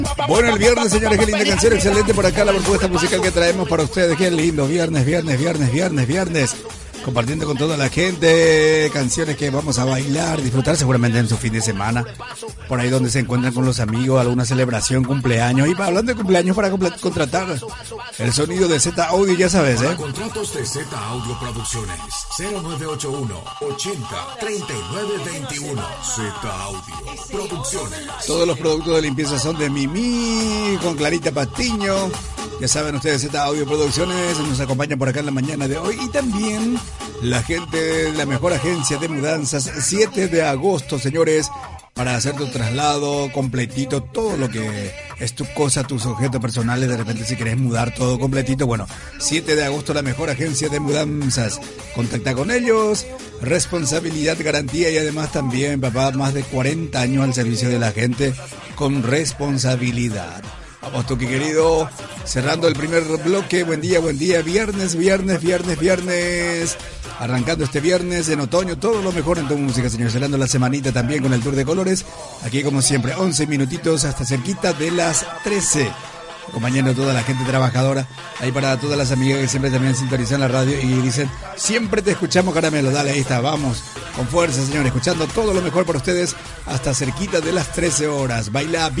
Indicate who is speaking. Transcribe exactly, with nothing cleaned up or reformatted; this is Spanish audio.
Speaker 1: Bueno, el viernes, señores, qué linda canción, excelente por acá la propuesta musical que traemos para ustedes. Qué lindo, viernes, viernes, viernes, viernes, viernes. Compartiendo con toda la gente canciones que vamos a bailar, disfrutar seguramente en su fin de semana, por ahí donde se encuentran con los amigos, alguna celebración, cumpleaños. Y hablando de cumpleaños, para contratar el sonido de Z Audio, ya sabes, ¿eh?
Speaker 2: Para contratos de Z Audio Producciones, cero nueve ocho uno, ochenta, treinta y nueve veintiuno. Z Audio Producciones.
Speaker 1: Todos los productos de limpieza son de Mimi, con Clarita Patiño. Ya saben ustedes, Z Audio Producciones nos acompaña por acá en la mañana de hoy. Y también la gente de la mejor agencia de mudanzas, siete de agosto, señores, para hacer tu traslado completito, todo lo que es tu cosa, tus objetos personales, de repente si querés mudar todo completito, bueno, siete de agosto, la mejor agencia de mudanzas. Contacta con ellos, responsabilidad, garantía y además también, papá, más de cuarenta años al servicio de la gente con responsabilidad. Vamos, Tuki querido, cerrando el primer bloque. Buen día, buen día. Viernes, viernes, viernes, viernes. Arrancando este viernes en otoño, todo lo mejor en tu música, señor. Cerrando la semanita también con el Tour de Colores. Aquí, como siempre, once minutitos hasta cerquita de las trece. Acompañando a toda la gente trabajadora. Ahí para todas las amigas que siempre también sintonizan la radio y dicen, siempre te escuchamos, Caramelo. Dale, ahí está, vamos. Con fuerza, señor. Escuchando todo lo mejor para ustedes hasta cerquita de las trece horas. Baila